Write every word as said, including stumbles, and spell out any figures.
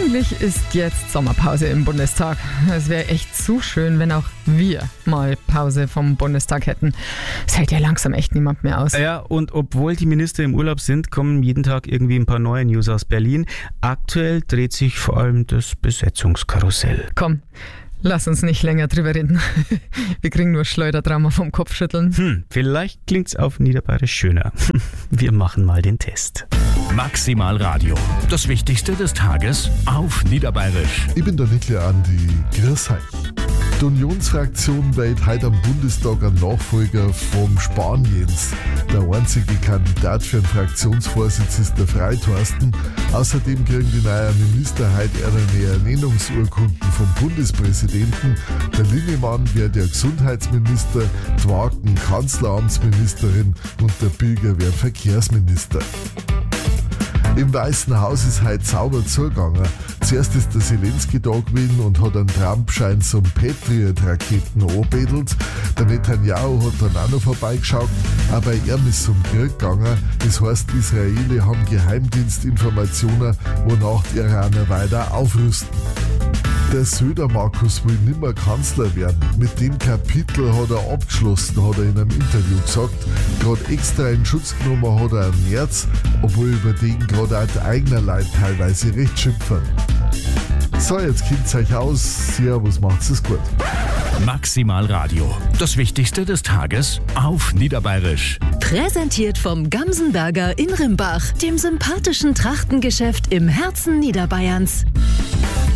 Eigentlich ist jetzt Sommerpause im Bundestag. Es wäre echt zu schön, wenn auch wir mal Pause vom Bundestag hätten. Es hält ja langsam echt niemand mehr aus. Ja, und obwohl die Minister im Urlaub sind, kommen jeden Tag irgendwie ein paar neue News aus Berlin. Aktuell dreht sich vor allem das Besetzungskarussell. Komm, lass uns nicht länger drüber reden. Wir kriegen nur Schleudertrauma vom Kopfschütteln. Hm, vielleicht klingt's auf Niederbayerisch schöner. Wir machen mal den Test. Maximal Radio. Das Wichtigste des Tages auf Niederbayerisch. Ich bin der Niklas Andi. Grüß euch. Die Unionsfraktion wählt heute am Bundestag einen Nachfolger vom Spahn-Jens. Der einzige Kandidat für einen Fraktionsvorsitz ist der Freitorsten. Außerdem kriegen die neuen Minister heute ihre Ernennungsurkunden vom Bundespräsidenten. Der Linnemann wird der Gesundheitsminister, die Wagen Kanzleramtsministerin und der Pilger wird Verkehrsminister. Im Weißen Haus ist heute sauber zugegangen. Zuerst ist der Zelensky da gewesen und hat einen Trump-Schein zum Patriot-Raketen angebedelt. Der Netanyahu hat dann auch noch vorbeigeschaut, aber er ist zum Krieg gegangen. Das heißt, die Israelis haben Geheimdienstinformationen, wonach die Iraner weiter aufrüsten. Der Söder Markus will nimmer Kanzler werden. Mit dem Kapitel hat er abgeschlossen, hat er in einem Interview gesagt. Gerade extra in Schutz genommen hat er einen März, obwohl über den gerade auch die eigenen Leute teilweise recht schimpfen. So, jetzt kennt's euch aus. Servus, macht's es gut. Maximal Radio. Das Wichtigste des Tages auf Niederbayerisch. Präsentiert vom Gamsenberger in Rimbach, dem sympathischen Trachtengeschäft im Herzen Niederbayerns.